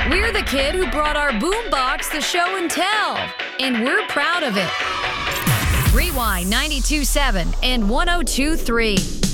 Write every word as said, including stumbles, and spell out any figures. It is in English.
We're the kid who brought our boombox to show and tell, and we're proud of it. Rewind ninety-two point seven and one oh two point three.